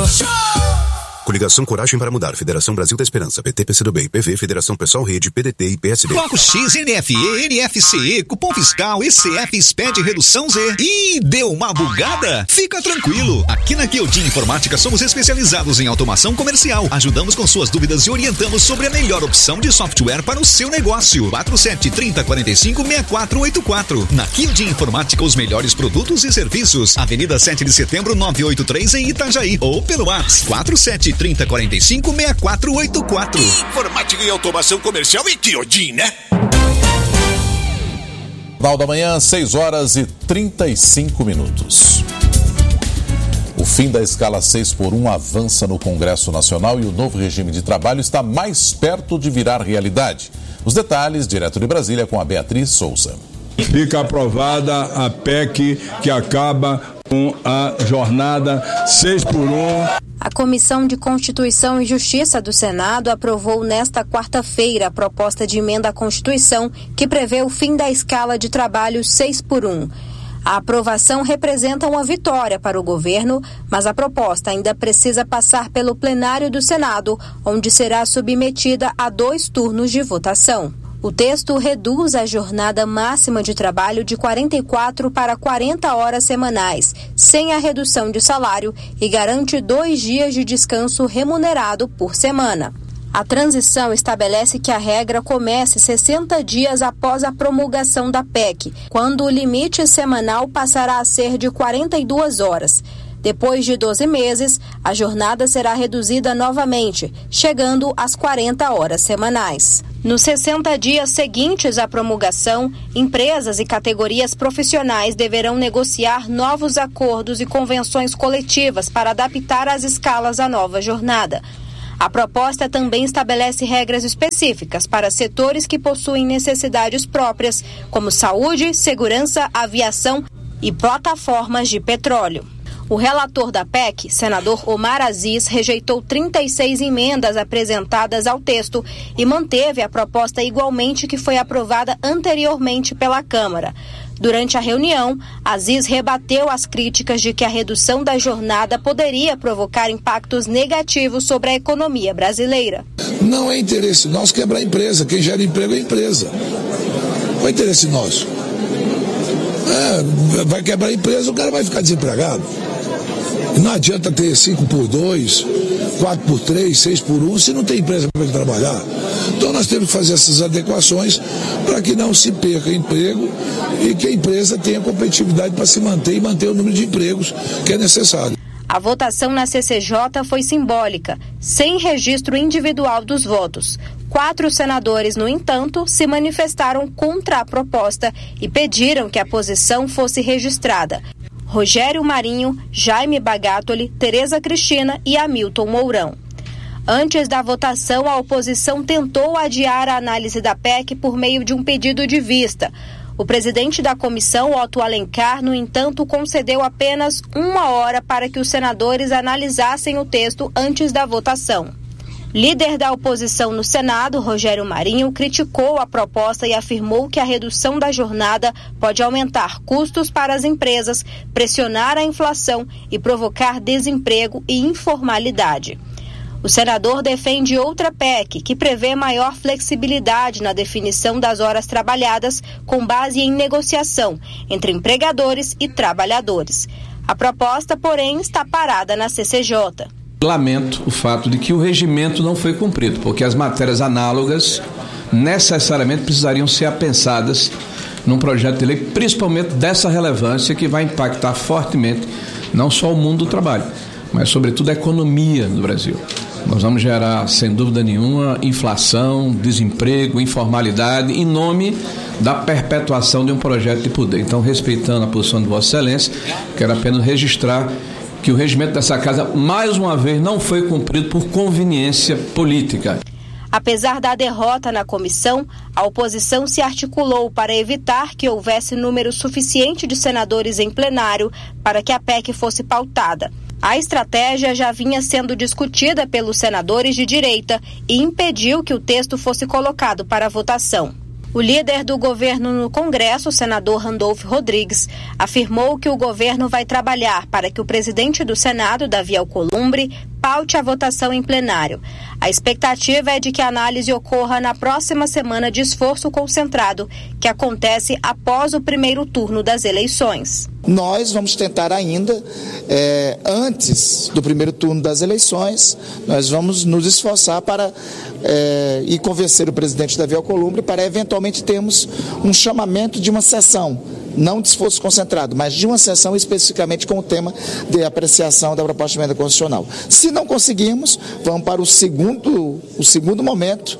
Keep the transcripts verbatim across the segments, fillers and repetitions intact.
Show! Coligação Coragem para Mudar, Federação Brasil da Esperança, P T, P C do B, I P V, Federação Pessoal Rede, P D T e P S D. Bloco X, N F E, N F C E, Cupom Fiscal, E C F, S P E D, Redução Z. Ih, deu uma bugada? Fica tranquilo. Aqui na Kyodin Informática somos especializados em automação comercial. Ajudamos com suas dúvidas e orientamos sobre a melhor opção de software para o seu negócio. quatro sete três zero quatro cinco seis quatro oito quatro. Na Kyodin Informática, os melhores produtos e serviços. Avenida sete de setembro, novecentos e oitenta e três em Itajaí. Ou pelo WhatsApp quatro sete três zero quatro cinco seis quatro oito quatro. Informática e automação comercial e Kyodin, né? Jornal da Manhã, seis horas e trinta e cinco minutos. O fim da escala seis por um avança no Congresso Nacional e o novo regime de trabalho está mais perto de virar realidade. Os detalhes, direto de Brasília, com a Beatriz Souza. Fica aprovada a P E C que acaba com a jornada seis por um. A Comissão de Constituição e Justiça do Senado aprovou nesta quarta-feira a proposta de emenda à Constituição que prevê o fim da escala de trabalho seis por um. A aprovação representa uma vitória para o governo, mas a proposta ainda precisa passar pelo plenário do Senado, onde será submetida a dois turnos de votação. O texto reduz a jornada máxima de trabalho de quarenta e quatro para quarenta horas semanais, sem a redução de salário, e garante dois dias de descanso remunerado por semana. A transição estabelece que a regra comece sessenta dias após a promulgação da P E C, quando o limite semanal passará a ser de quarenta e duas horas. Depois de doze meses, a jornada será reduzida novamente, chegando às quarenta horas semanais. Nos sessenta dias seguintes à promulgação, empresas e categorias profissionais deverão negociar novos acordos e convenções coletivas para adaptar as escalas à nova jornada. A proposta também estabelece regras específicas para setores que possuem necessidades próprias, como saúde, segurança, aviação e plataformas de petróleo. O relator da P E C, senador Omar Aziz, rejeitou trinta e seis emendas apresentadas ao texto e manteve a proposta igualmente que foi aprovada anteriormente pela Câmara. Durante a reunião, Aziz rebateu as críticas de que a redução da jornada poderia provocar impactos negativos sobre a economia brasileira. Não é interesse nosso quebrar a empresa. Quem gera emprego é a empresa. Não é interesse nosso. É, vai quebrar a empresa, o cara vai ficar desempregado. Não adianta ter cinco por dois, quatro por três, seis por um, se não tem empresa para ele trabalhar. Então nós temos que fazer essas adequações para que não se perca emprego e que a empresa tenha competitividade para se manter e manter o número de empregos que é necessário. A votação na C C J foi simbólica, sem registro individual dos votos. Quatro senadores, no entanto, se manifestaram contra a proposta e pediram que a posição fosse registrada. Rogério Marinho, Jaime Bagatoli, Tereza Cristina e Hamilton Mourão. Antes da votação, a oposição tentou adiar a análise da P E C por meio de um pedido de vista. O presidente da comissão, Otto Alencar, no entanto, concedeu apenas uma hora para que os senadores analisassem o texto antes da votação. Líder da oposição no Senado, Rogério Marinho, criticou a proposta e afirmou que a redução da jornada pode aumentar custos para as empresas, pressionar a inflação e provocar desemprego e informalidade. O senador defende outra P E C que prevê maior flexibilidade na definição das horas trabalhadas com base em negociação entre empregadores e trabalhadores. A proposta, porém, está parada na C C J. Lamento o fato de que o regimento não foi cumprido, porque as matérias análogas necessariamente precisariam ser apensadas num projeto de lei, principalmente dessa relevância que vai impactar fortemente não só o mundo do trabalho, mas sobretudo a economia no Brasil. Nós vamos gerar, sem dúvida nenhuma, inflação, desemprego, informalidade, em nome da perpetuação de um projeto de poder. Então, respeitando a posição de Vossa Excelência, quero apenas registrar que o regimento dessa casa, mais uma vez, não foi cumprido por conveniência política. Apesar da derrota na comissão, a oposição se articulou para evitar que houvesse número suficiente de senadores em plenário para que a P E C fosse pautada. A estratégia já vinha sendo discutida pelos senadores de direita e impediu que o texto fosse colocado para votação. O líder do governo no Congresso, o senador Randolfo Rodrigues, afirmou que o governo vai trabalhar para que o presidente do Senado, Davi Alcolumbre, paute a votação em plenário. A expectativa é de que a análise ocorra na próxima semana de esforço concentrado, que acontece após o primeiro turno das eleições. Nós vamos tentar ainda, é, antes do primeiro turno das eleições, nós vamos nos esforçar para é, e convencer o presidente Davi Alcolumbre para eventualmente termos um chamamento de uma sessão, não de esforço concentrado, mas de uma sessão especificamente com o tema de apreciação da proposta de emenda constitucional. Se não conseguirmos, vamos para o segundo, o segundo momento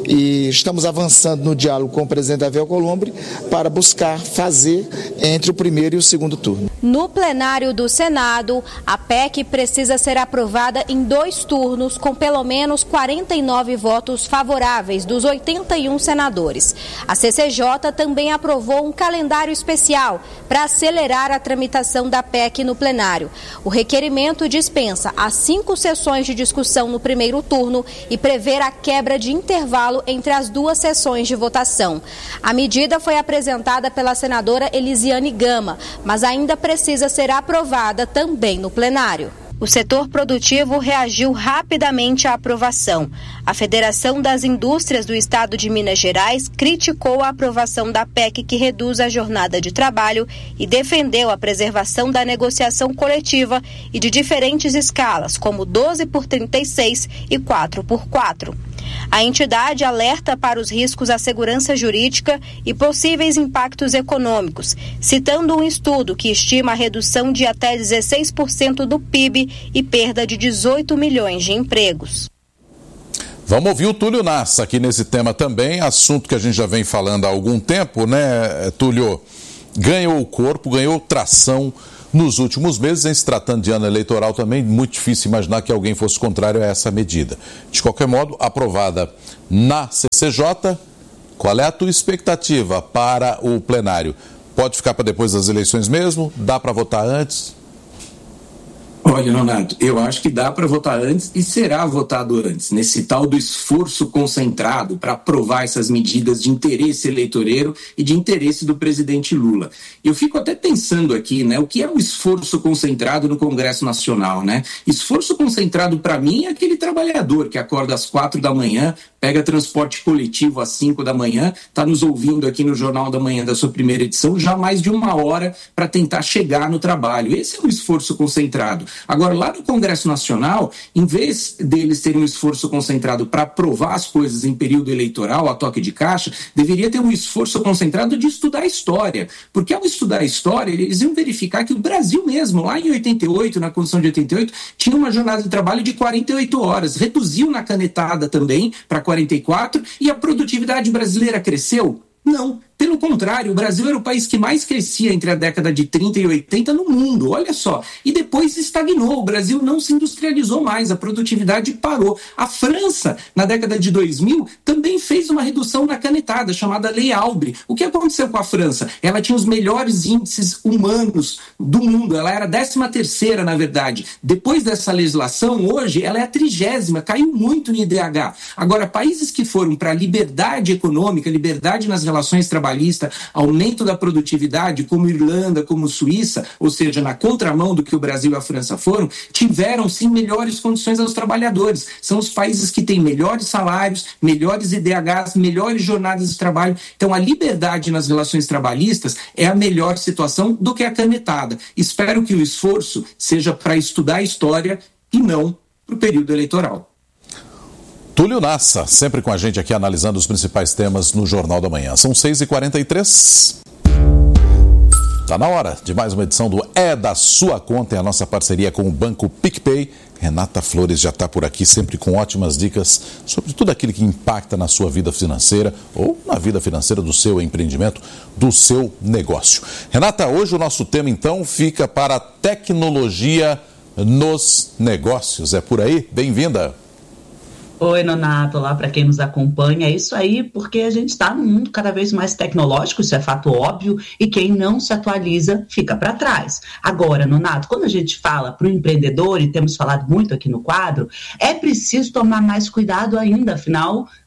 e estamos avançando no diálogo com o presidente Davi Alcolumbre para buscar fazer entre o primeiro e o segundo turno. No plenário do Senado, a P E C precisa ser aprovada em dois turnos com pelo menos quarenta e nove votos favoráveis dos oitenta e um senadores. A C C J também aprovou um calendário especial para acelerar a tramitação da P E C no plenário. O requerimento dispensa as cinco sessões de discussão no primeiro turno e prevê a quebra de intervalo entre as duas sessões de votação. A medida foi apresentada pela senadora Elisiane Gama, mas ainda precisa ser aprovada também no plenário. O setor produtivo reagiu rapidamente à aprovação. A Federação das Indústrias do Estado de Minas Gerais criticou a aprovação da P E C que reduz a jornada de trabalho e defendeu a preservação da negociação coletiva e de diferentes escalas, como doze por trinta e seis e quatro por quatro. A entidade alerta para os riscos à segurança jurídica e possíveis impactos econômicos, citando um estudo que estima a redução de até dezesseis por cento do P I B e perda de dezoito milhões de empregos. Vamos ouvir o Túlio Nassa aqui nesse tema também, assunto que a gente já vem falando há algum tempo, né, Túlio? Ganhou corpo, ganhou tração nos últimos meses, em se tratando de ano eleitoral também, muito difícil imaginar que alguém fosse contrário a essa medida. De qualquer modo, aprovada na C C J, qual é a tua expectativa para o plenário? Pode ficar para depois das eleições mesmo? Dá para votar antes? Olha, Leonardo, eu acho que dá para votar antes e será votado antes, nesse tal do esforço concentrado para aprovar essas medidas de interesse eleitoreiro e de interesse do presidente Lula. Eu fico até pensando aqui, né, o que é o esforço concentrado no Congresso Nacional, né? Esforço concentrado para mim é aquele trabalhador que acorda às quatro da manhã, pega transporte coletivo às cinco da manhã, está nos ouvindo aqui no Jornal da Manhã da sua primeira edição, já mais de uma hora para tentar chegar no trabalho. Esse é o esforço concentrado. Agora, lá no Congresso Nacional, em vez deles terem um esforço concentrado para aprovar as coisas em período eleitoral, a toque de caixa, deveria ter um esforço concentrado de estudar a história. Porque ao estudar a história, eles iam verificar que o Brasil mesmo, lá em oitenta e oito, na Constituição de oitenta e oito, tinha uma jornada de trabalho de quarenta e oito horas. Reduziu na canetada também para quarenta e quatro e a produtividade brasileira cresceu? Não. Pelo contrário, o Brasil era o país que mais crescia entre a década de trinta e oitenta no mundo, olha só. E depois estagnou, o Brasil não se industrializou mais, a produtividade parou. A França, na década de dois mil, também fez uma redução na canetada, chamada Lei Albre. O que aconteceu com a França? Ela tinha os melhores índices humanos do mundo, ela era a décima terceira, na verdade. Depois dessa legislação, hoje, ela é a trigésima, caiu muito no I D H. Agora, países que foram para a liberdade econômica, liberdade nas relações trabalhistas, aumento da produtividade, como Irlanda, como Suíça, ou seja, na contramão do que o Brasil e a França foram, tiveram sim melhores condições aos trabalhadores. São os países que têm melhores salários, melhores I D Hs, melhores jornadas de trabalho. Então a liberdade nas relações trabalhistas é a melhor situação do que a canetada. Espero que o esforço seja para estudar a história e não para o período eleitoral. Túlio Nassa, sempre com a gente aqui analisando os principais temas no Jornal da Manhã. São seis e quarenta e três. Está na hora de mais uma edição do É da Sua Conta, é a nossa parceria com o Banco PicPay. Renata Flores já está por aqui, sempre com ótimas dicas sobre tudo aquilo que impacta na sua vida financeira ou na vida financeira do seu empreendimento, do seu negócio. Renata, hoje o nosso tema então fica para tecnologia nos negócios. É por aí? Bem-vinda! Oi, Nonato, olá para quem nos acompanha. É isso aí, porque a gente está num mundo cada vez mais tecnológico, isso é fato óbvio, e quem não se atualiza fica para trás. Agora, Nonato, quando a gente fala para o empreendedor, e temos falado muito aqui no quadro, é preciso tomar mais cuidado ainda, afinal,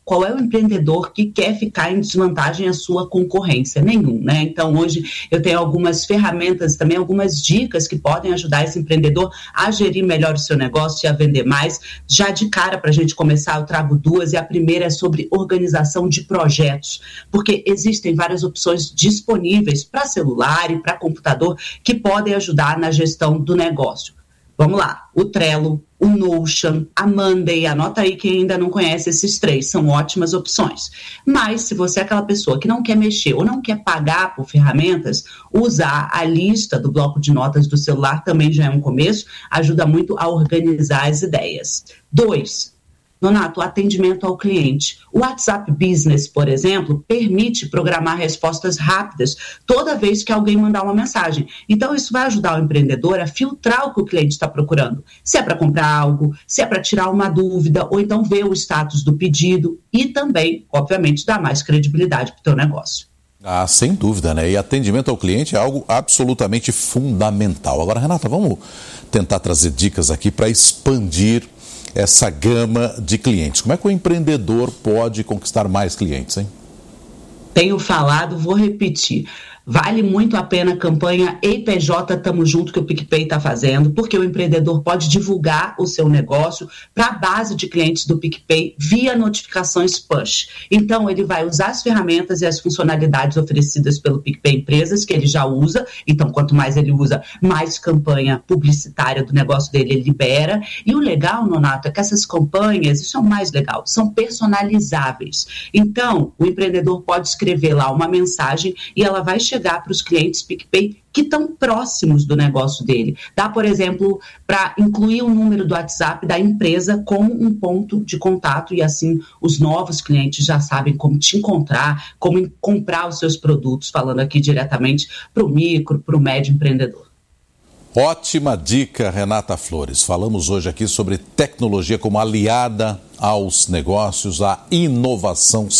qual é o empreendedor que quer ficar em desvantagem à sua concorrência? Nenhum, né? Então, hoje eu tenho algumas ferramentas, também algumas dicas que podem ajudar esse empreendedor a gerir melhor o seu negócio e a vender mais. Já de cara, para a gente começar, eu trago duas, e a primeira é sobre organização de projetos, porque existem várias opções disponíveis para celular e para computador que podem ajudar na gestão do negócio. Vamos lá, o Trello, o Notion, a Monday, anota aí quem ainda não conhece esses três, são ótimas opções. Mas se você é aquela pessoa que não quer mexer ou não quer pagar por ferramentas, usar a lista do bloco de notas do celular também já é um começo, ajuda muito a organizar as ideias. Dois, Nonato, atendimento ao cliente. O WhatsApp Business, por exemplo, permite programar respostas rápidas toda vez que alguém mandar uma mensagem. Então, isso vai ajudar o empreendedor a filtrar o que o cliente está procurando. Se é para comprar algo, se é para tirar uma dúvida, ou então ver o status do pedido e também, obviamente, dar mais credibilidade para o teu negócio. Ah, sem dúvida, né? E atendimento ao cliente é algo absolutamente fundamental. Agora, Renata, vamos tentar trazer dicas aqui para expandir essa gama de clientes. Como é que o empreendedor pode conquistar mais clientes, hein? Tenho falado, vou repetir. Vale muito a pena a campanha Ei P J Tamo Junto que o PicPay está fazendo, porque o empreendedor pode divulgar o seu negócio para a base de clientes do PicPay via notificações push. Então, ele vai usar as ferramentas e as funcionalidades oferecidas pelo PicPay Empresas, que ele já usa. Então, quanto mais ele usa, mais campanha publicitária do negócio dele ele libera. E o legal, Nonato, é que essas campanhas, isso é o mais legal, são personalizáveis. Então, o empreendedor pode escrever lá uma mensagem e ela vai chegar chegar para os clientes PicPay que estão próximos do negócio dele. Dá, por exemplo, para incluir o número do WhatsApp da empresa como um ponto de contato e assim os novos clientes já sabem como te encontrar, como comprar os seus produtos, falando aqui diretamente para o micro, para o médio empreendedor. Ótima dica, Renata Flores. Falamos hoje aqui sobre tecnologia como aliada aos negócios, à inovação